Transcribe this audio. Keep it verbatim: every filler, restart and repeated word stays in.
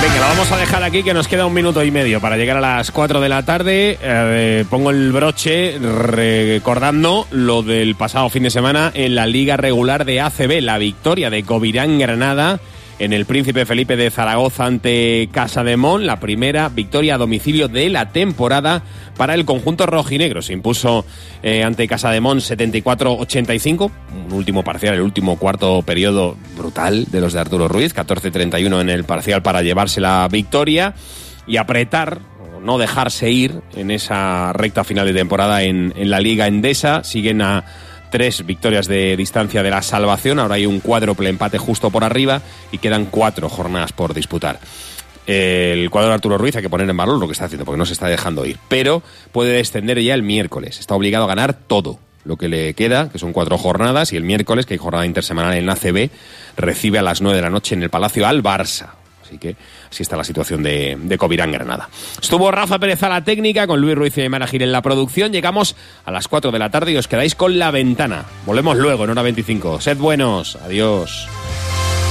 Venga, lo vamos a dejar aquí, que nos queda un minuto y medio para llegar a las cuatro de la tarde. Eh, pongo el broche recordando lo del pasado fin de semana en la Liga Regular de A C B, la victoria de Covirán Granada en el Príncipe Felipe de Zaragoza ante Casademón, la primera victoria a domicilio de la temporada para el conjunto rojinegro. Se impuso eh, ante Casademón setenta y cuatro a ochenta y cinco, un último parcial, el último cuarto periodo brutal de los de Arturo Ruiz, catorce a treinta y uno en el parcial para llevarse la victoria y apretar, no dejarse ir en esa recta final de temporada en, en la Liga Endesa. Siguen a tres victorias de distancia de la salvación. Ahora hay un cuádruple empate justo por arriba y quedan cuatro jornadas por disputar. El cuadro de Arturo Ruiz hay que poner en valor lo que está haciendo, porque no se está dejando ir, pero puede descender ya el miércoles. Está obligado a ganar todo lo que le queda, que son cuatro jornadas, y el miércoles, que hay jornada intersemanal en la A C B, recibe a las nueve de la noche en el Palacio al Barça. Así que así está la situación de, de Covirán Granada. Estuvo Rafa Pérez a la técnica, con Luis Ruiz y Mara Gil en la producción. Llegamos a las cuatro de la tarde y os quedáis con La Ventana. Volvemos luego en hora veinticinco. Sed buenos. Adiós.